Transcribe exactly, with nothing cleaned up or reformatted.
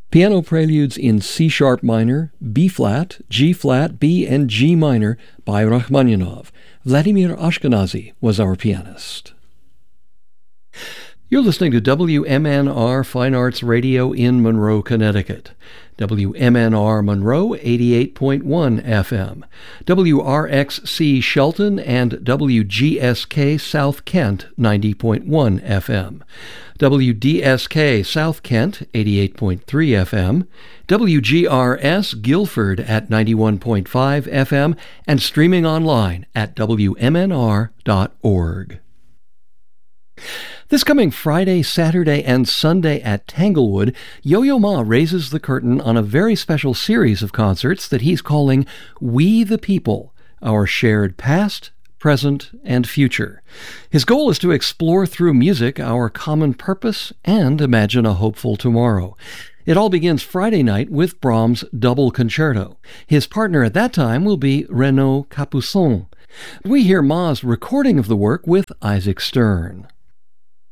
Piano preludes in C-sharp minor, B-flat, G-flat, B, and G minor by Rachmaninoff. Vladimir Ashkenazy was our pianist. You're listening to W M N R Fine Arts Radio in Monroe, Connecticut. W M N R Monroe, eighty-eight point one F M. W R X C Shelton and W G S K South Kent, ninety point one F M. W D S K South Kent, eighty-eight point three F M. W G R S Guilford at ninety-one point five F M, and streaming online at W M N R dot org. This coming Friday, Saturday, and Sunday at Tanglewood, Yo-Yo Ma raises the curtain on a very special series of concerts that he's calling We the People, Our Shared Past, Present, and Future. His goal is to explore through music our common purpose and imagine a hopeful tomorrow. It all begins Friday night with Brahms' Double Concerto. His partner at that time will be Renaud Capuçon. We hear Ma's recording of the work with Isaac Stern.